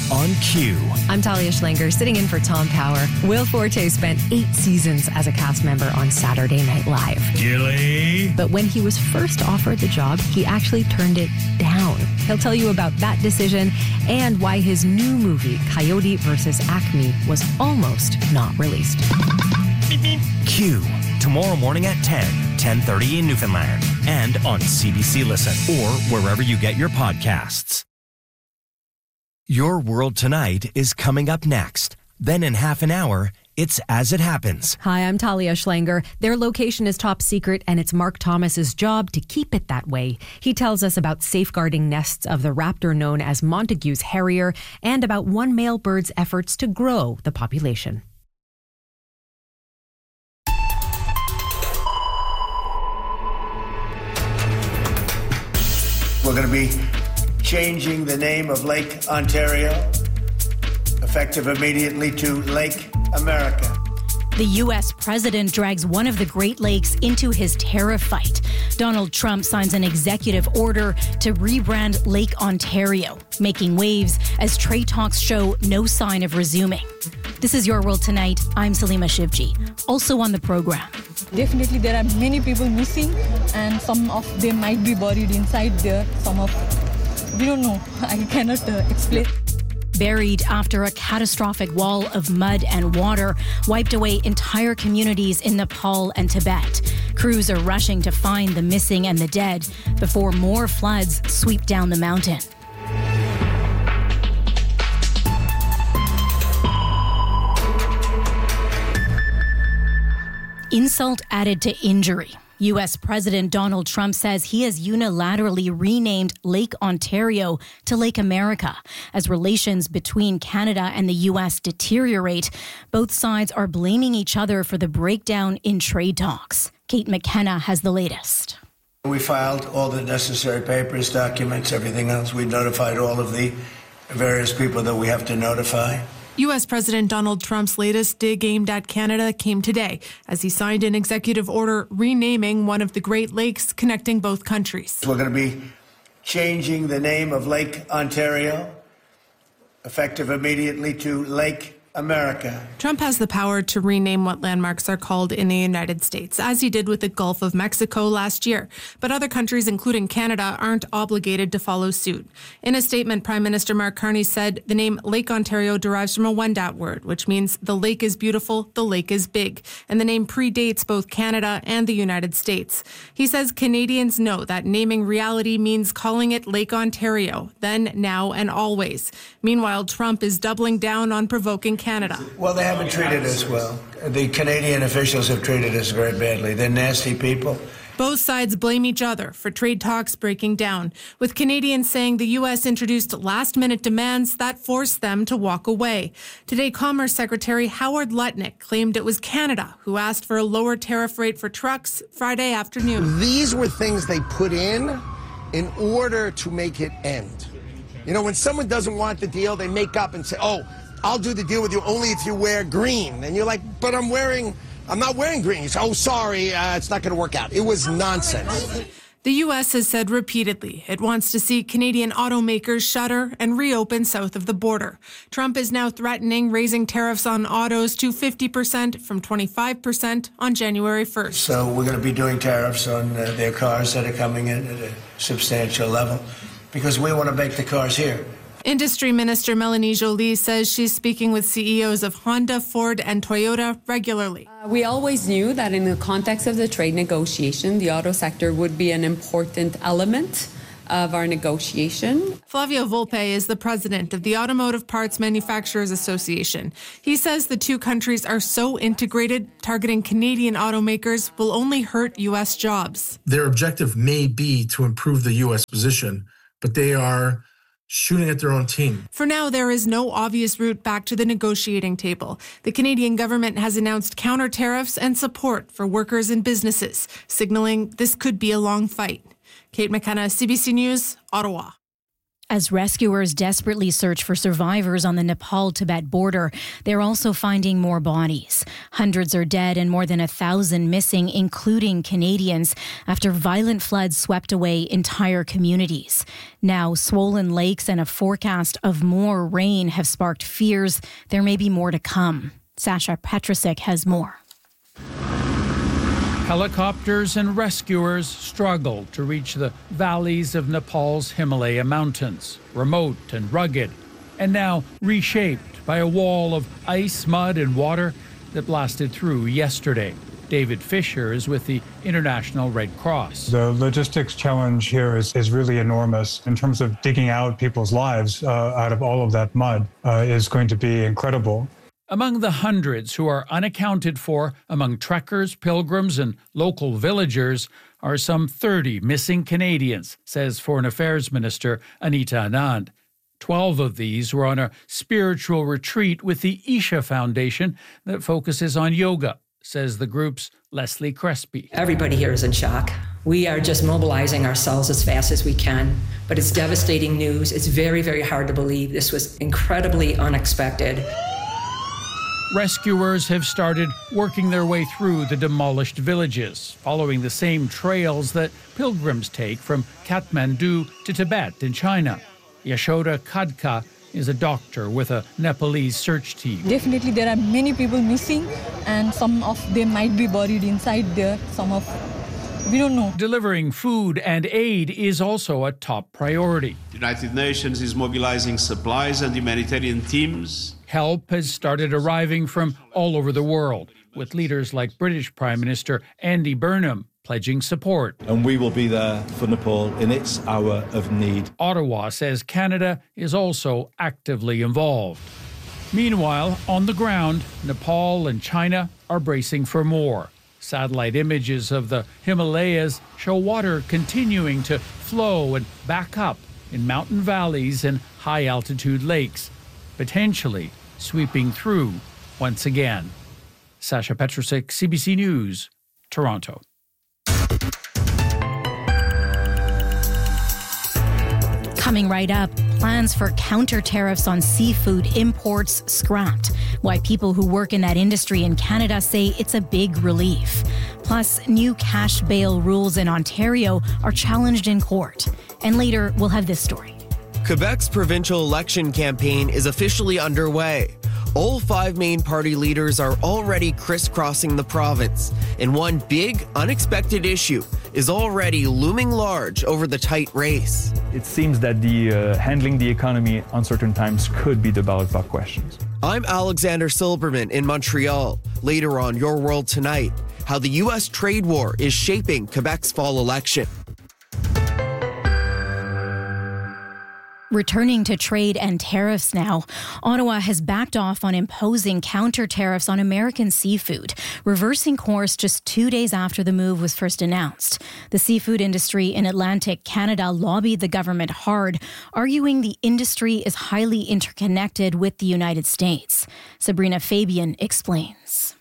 on Q. I'm Talia Schlanger, sitting in for Tom Power. Will Forte spent 8 seasons as a cast member on Saturday Night Live. Gilly. But when he was first offered the job, he actually turned it down. He'll tell you about that decision and why his new movie, Coyote vs. Acme, was almost not released. Q. Tomorrow morning at 10:30 in Newfoundland. And on CBC Listen or wherever you get your podcasts. Your World Tonight is coming up next. Then in half an hour, it's As It Happens. Hi, I'm Talia Schlanger. Their location is top secret, and it's Mark Thomas's job to keep it that way. He tells us about safeguarding nests of the raptor known as Montagu's harrier and about one male bird's efforts to grow the population. We're going to be changing the name of Lake Ontario, effective immediately, to Lake America. The U.S. president drags one of the Great Lakes into his tariff fight. Donald Trump signs an executive order to rebrand Lake Ontario, making waves as trade talks show no sign of resuming. This is Your World Tonight. I'm Salima Shivji. Also on the program. Definitely there are many people missing, and some of them might be buried inside there. We don't know. I cannot explain. Buried after a catastrophic wall of mud and water wiped away entire communities in Nepal and Tibet. Crews are rushing to find the missing and the dead before more floods sweep down the mountain. Insult added to injury. U.S. President Donald Trump says he has unilaterally renamed Lake Ontario to Lake America. As relations between Canada and the U.S. deteriorate, both sides are blaming each other for the breakdown in trade talks. Kate McKenna has the latest. We filed all the necessary papers, documents, everything else. We notified all of the various people that we have to notify. U.S. President Donald Trump's latest dig aimed at Canada came today as he signed an executive order renaming one of the Great Lakes connecting both countries. We're going to be changing the name of Lake Ontario, effective immediately, to Lake America. Trump has the power to rename what landmarks are called in the United States, as he did with the Gulf of Mexico last year. But other countries, including Canada, aren't obligated to follow suit. In a statement, Prime Minister Mark Carney said the name Lake Ontario derives from a Wendat word, which means the lake is beautiful, the lake is big. And the name predates both Canada and the United States. He says Canadians know that naming reality means calling it Lake Ontario, then, now, and always. Meanwhile, Trump is doubling down on provoking Canada. Well, they haven't treated us well. The Canadian officials have treated us very badly. They're nasty people. Both sides blame each other for trade talks breaking down, with Canadians saying the U.S. introduced last-minute demands that forced them to walk away. Today, Commerce Secretary Howard Lutnick claimed it was Canada who asked for a lower tariff rate for trucks Friday afternoon. These were things they put in order to make it end. You know, when someone doesn't want the deal, they make up and say, oh, I'll do the deal with you only if you wear green. And you're like, but I'm not wearing green. You say, oh, sorry, it's not going to work out. It was nonsense. The U.S. has said repeatedly it wants to see Canadian automakers shutter and reopen south of the border. Trump is now threatening raising tariffs on autos to 50% from 25% on January 1st. So we're going to be doing tariffs on their cars that are coming in at a substantial level because we want to make the cars here. Industry Minister Melanie Joly says she's speaking with CEOs of Honda, Ford, and Toyota regularly. We always knew that in the context of the trade negotiation, the auto sector would be an important element of our negotiation. Flavio Volpe is the president of the Automotive Parts Manufacturers Association. He says the two countries are so integrated, targeting Canadian automakers will only hurt U.S. jobs. Their objective may be to improve the U.S. position, but they are shooting at their own team. For now, there is no obvious route back to the negotiating table. The Canadian government has announced counter tariffs and support for workers and businesses, signaling this could be a long fight. Kate McKenna, CBC News, Ottawa. As rescuers desperately search for survivors on the Nepal-Tibet border, they're also finding more bodies. Hundreds are dead and more than 1,000 missing, including Canadians, after violent floods swept away entire communities. Now, swollen lakes and a forecast of more rain have sparked fears there may be more to come. Sasha Petrusik has more. Helicopters and rescuers struggle to reach the valleys of Nepal's Himalaya mountains, remote and rugged, and now reshaped by a wall of ice, mud, and water that blasted through yesterday. David Fisher is with the International Red Cross. The logistics challenge here is really enormous. In terms of digging out people's lives out of all of that mud is going to be incredible. Among the hundreds who are unaccounted for among trekkers, pilgrims, and local villagers are some 30 missing Canadians, says Foreign Affairs Minister Anita Anand. 12 of these were on a spiritual retreat with the Isha Foundation that focuses on yoga, says the group's Leslie Crespi. Everybody here is in shock. We are just mobilizing ourselves as fast as we can, but it's devastating news. It's very, very hard to believe. This was incredibly unexpected. Rescuers have started working their way through the demolished villages, following the same trails that pilgrims take from Kathmandu to Tibet in China. Yashoda Khadka is a doctor with a Nepalese search team. Definitely there are many people missing and some of them might be buried inside there. We don't know. Delivering food and aid is also a top priority. The United Nations is mobilizing supplies and humanitarian teams. Help has started arriving from all over the world, with leaders like British Prime Minister Andy Burnham pledging support. And we will be there for Nepal in its hour of need. Ottawa says Canada is also actively involved. Meanwhile, on the ground, Nepal and China are bracing for more. Satellite images of the Himalayas show water continuing to flow and back up in mountain valleys and high-altitude lakes, potentially sweeping through once again. Sasha Petrusik, CBC News, Toronto. Coming right up, plans for counter tariffs on seafood imports scrapped. Why people who work in that industry in Canada say it's a big relief. Plus, new cash bail rules in Ontario are challenged in court. And later, we'll have this story. Quebec's provincial election campaign is officially underway. All 5 main party leaders are already crisscrossing the province, and one big, unexpected issue is already looming large over the tight race. It seems that handling the economy uncertain times could be the ballot box questions. I'm Alexander Silberman in Montreal. Later on Your World Tonight, how the U.S. trade war is shaping Quebec's fall election. Returning to trade and tariffs now, Ottawa has backed off on imposing counter tariffs on American seafood, reversing course just 2 days after the move was first announced. The seafood industry in Atlantic Canada lobbied the government hard, arguing the industry is highly interconnected with the United States. Sabrina Fabian explains.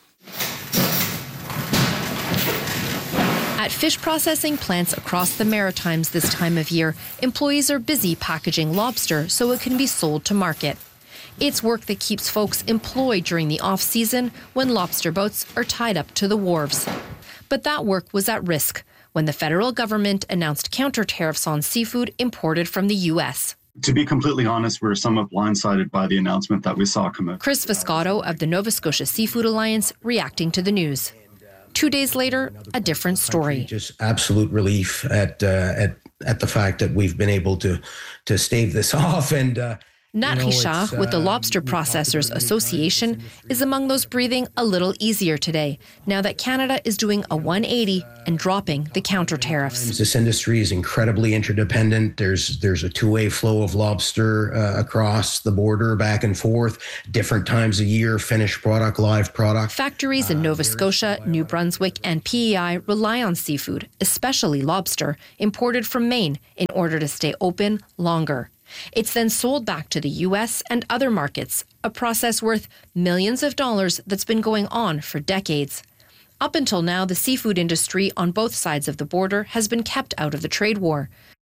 At fish processing plants across the Maritimes this time of year, employees are busy packaging lobster so it can be sold to market. It's work that keeps folks employed during the off-season when lobster boats are tied up to the wharves. But that work was at risk when the federal government announced counter tariffs on seafood imported from the U.S. To be completely honest, we're somewhat blindsided by the announcement that we saw come out. Chris Viscato of the Nova Scotia Seafood Alliance reacting to the news. 2 days later, a different story. Just absolute relief at the fact that we've been able to stave this off. And Nat Richard with the Lobster Processors Association is among those breathing a little easier today, now that Canada is doing a 180 and dropping the counter tariffs. This industry is incredibly interdependent. There's a two-way flow of lobster across the border, back and forth, different times a year, finished product, live product. Factories in Nova Scotia, New Brunswick, and PEI rely on seafood, especially lobster, imported from Maine in order to stay open longer. It's then sold back to the U.S. and other markets, a process worth millions of dollars that's been going on for decades. Up until now, the seafood industry on both sides of the border has been kept out of the trade war.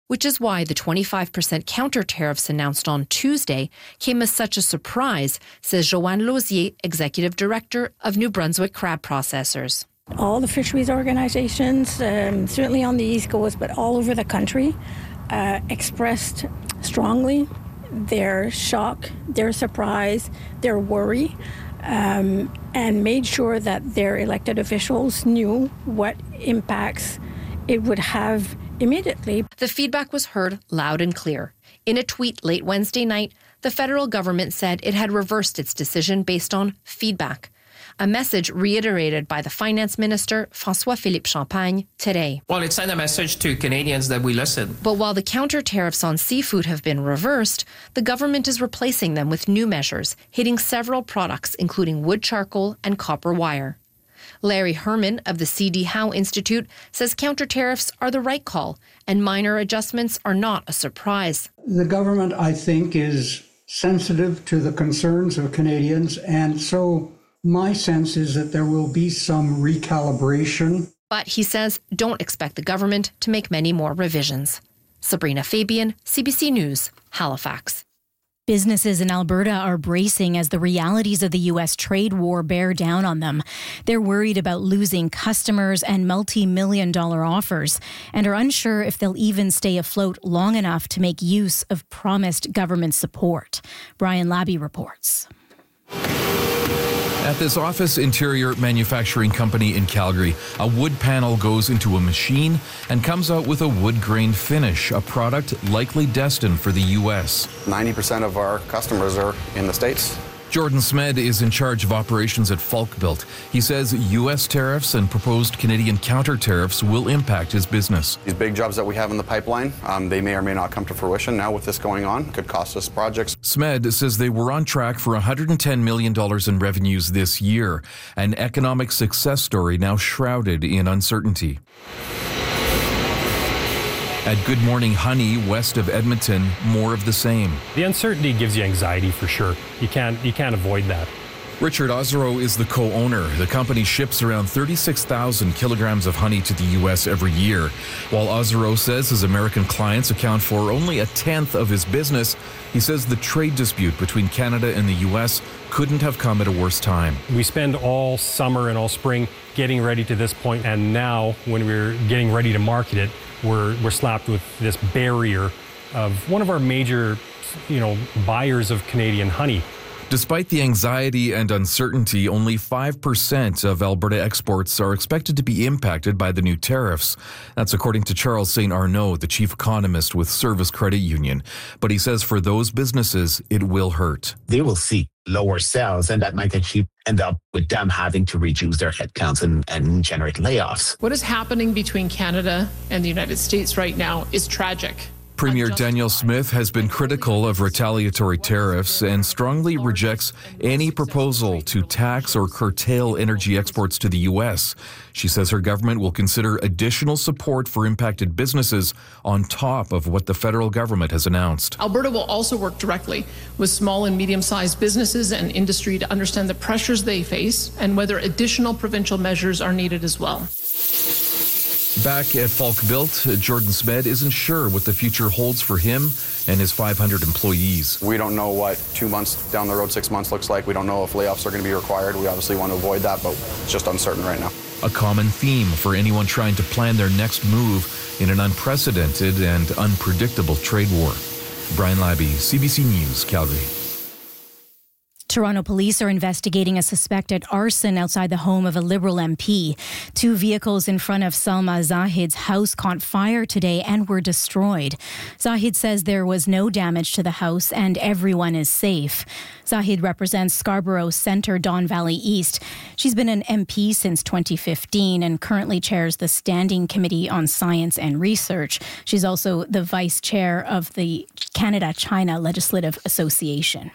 which is why the 25% counter tariffs announced on Tuesday came as such a surprise, says Joanne Lausier, Executive Director of New Brunswick Crab Processors. All the fisheries organizations, certainly on the East Coast, but all over the country, expressed strongly their shock, their surprise, their worry, and made sure that their elected officials knew what impacts it would have immediately. The feedback was heard loud and clear. In a tweet late Wednesday night, the federal government said it had reversed its decision based on feedback. A message reiterated by the finance minister, François-Philippe Champagne, today. Well, it sent a message to Canadians that we listen. But while the counter tariffs on seafood have been reversed, the government is replacing them with new measures, hitting several products, including wood charcoal and copper wire. Larry Herman of the C.D. Howe Institute says counter tariffs are the right call, and minor adjustments are not a surprise. The government, I think, is sensitive to the concerns of Canadians, and so my sense is that there will be some recalibration. But he says don't expect the government to make many more revisions. Sabrina Fabian, CBC News, Halifax. Businesses in Alberta are bracing as the realities of the U.S. trade war bear down on them. They're worried about losing customers and multi-million-dollar offers and are unsure if they'll even stay afloat long enough to make use of promised government support. Brian Labby reports. At this office interior manufacturing company in Calgary, a wood panel goes into a machine and comes out with a wood grain finish, a product likely destined for the U.S. 90% of our customers are in the States. Jordan Smed is in charge of operations at Falkbuilt. He says U.S. tariffs and proposed Canadian counter tariffs will impact his business. These big jobs that we have in the pipeline, they may or may not come to fruition now with this going on. Could cost us projects. Smed says they were on track for $110 million in revenues this year, an economic success story now shrouded in uncertainty. At Good Morning Honey, west of Edmonton, more of the same. The uncertainty gives you anxiety for sure. You can't avoid that. Richard Ozero is the co-owner. The company ships around 36,000 kilograms of honey to the U.S. every year. While Ozero says his American clients account for only a tenth of his business, he says the trade dispute between Canada and the U.S. couldn't have come at a worse time. We spend all summer and all spring getting ready to this point, and now when we're getting ready to market it, we're slapped with this barrier of one of our major, buyers of Canadian honey. Despite the anxiety and uncertainty, only 5% of Alberta exports are expected to be impacted by the new tariffs. That's according to Charles St. Arnaud, the chief economist with Service Credit Union. But he says for those businesses, it will hurt. They will see lower sales, and that might actually end up with them having to reduce their headcounts and generate layoffs. What is happening between Canada and the United States right now is tragic. Premier Danielle Smith has been critical of retaliatory tariffs and strongly rejects any proposal to tax or curtail energy exports to the U.S. She says her government will consider additional support for impacted businesses on top of what the federal government has announced. Alberta will also work directly with small and medium-sized businesses and industry to understand the pressures they face and whether additional provincial measures are needed as well. Back at Falkbuilt, Jordan Smed isn't sure what the future holds for him and his 500 employees. We don't know what 2 months down the road, 6 months looks like. We don't know if layoffs are going to be required. We obviously want to avoid that, but it's just uncertain right now. A common theme for anyone trying to plan their next move in an unprecedented and unpredictable trade war. Brian Labby, CBC News, Calgary. Toronto police are investigating a suspected arson outside the home of a Liberal MP. 2 vehicles in front of Salma Zahid's house caught fire today and were destroyed. Zahid says there was no damage to the house and everyone is safe. Zahid represents Scarborough Centre, Don Valley East. She's been an MP since 2015 and currently chairs the Standing Committee on Science and Research. She's also the vice chair of the Canada-China Legislative Association.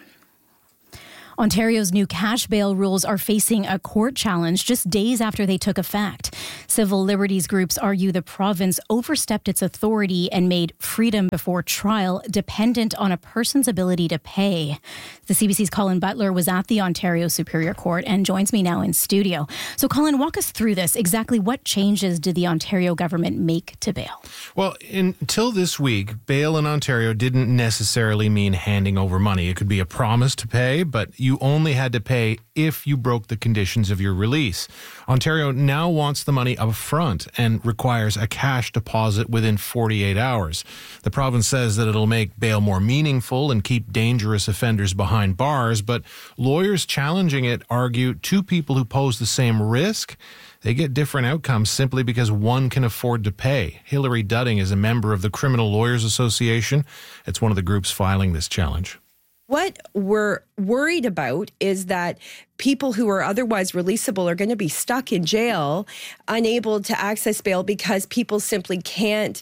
Ontario's new cash bail rules are facing a court challenge just days after they took effect. Civil liberties groups argue the province overstepped its authority and made freedom before trial dependent on a person's ability to pay. The CBC's Colin Butler was at the Ontario Superior Court and joins me now in studio. So Colin, walk us through this. Exactly what changes did the Ontario government make to bail? Well, until this week, bail in Ontario didn't necessarily mean handing over money. It could be a promise to pay, but you only had to pay if you broke the conditions of your release. Ontario now wants the money up front and requires a cash deposit within 48 hours. The province says that it'll make bail more meaningful and keep dangerous offenders behind bars, but lawyers challenging it argue two people who pose the same risk, they get different outcomes simply because one can afford to pay. Hilary Dudding is a member of the Criminal Lawyers Association. It's one of the groups filing this challenge. What we're worried about is that people who are otherwise releasable are going to be stuck in jail, unable to access bail because people simply can't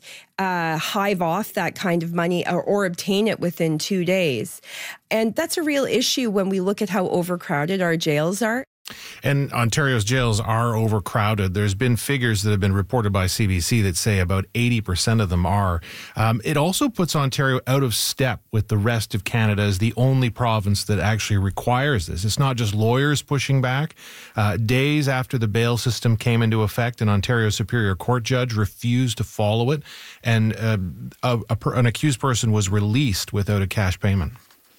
hive off that kind of money or obtain it within 2 days. And that's a real issue when we look at how overcrowded our jails are. And Ontario's jails are overcrowded. There's been figures that have been reported by CBC that say about 80% of them are. It also puts Ontario out of step with the rest of Canada as the only province that actually requires this. It's not just lawyers pushing back. Days after the bail system came into effect, an Ontario Superior Court judge refused to follow it, and an accused person was released without a cash payment.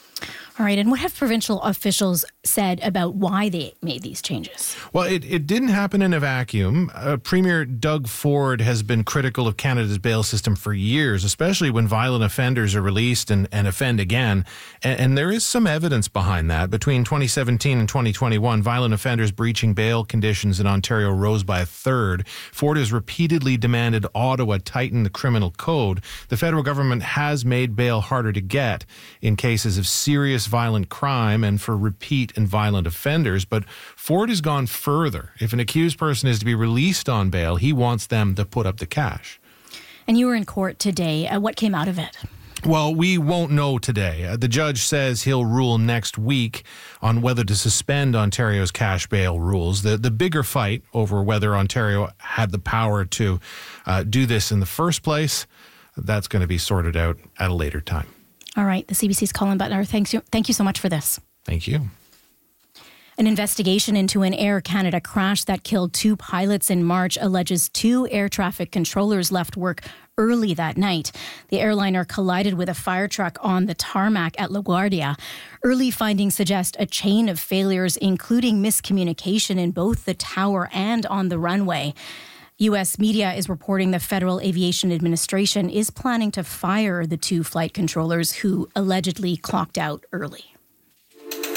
All right, and what have provincial officials said about why they made these changes? Well, it didn't happen in a vacuum. Premier Doug Ford has been critical of Canada's bail system for years, especially when violent offenders are released and offend again. And there is some evidence behind that. Between 2017 and 2021, violent offenders breaching bail conditions in Ontario rose by a third. Ford has repeatedly demanded Ottawa tighten the criminal code. The federal government has made bail harder to get in cases of serious violent crime and for repeat and violent offenders, but Ford has gone further. If an accused person is to be released on bail, he wants them to put up the cash. And you were in court today. What came out of it? Well, we won't know today. The judge says he'll rule next week on whether to suspend Ontario's cash bail rules. The bigger fight over whether Ontario had the power to do this in the first place, that's going to be sorted out at a later time. All right. The CBC's Colin Butler. Thank you so much for this. Thank you. An investigation into an Air Canada crash that killed 2 pilots in March alleges 2 air traffic controllers left work early that night. The airliner collided with a fire truck on the tarmac at LaGuardia. Early findings suggest a chain of failures, including miscommunication in both the tower and on the runway. U.S. media is reporting the Federal Aviation Administration is planning to fire the 2 flight controllers who allegedly clocked out early.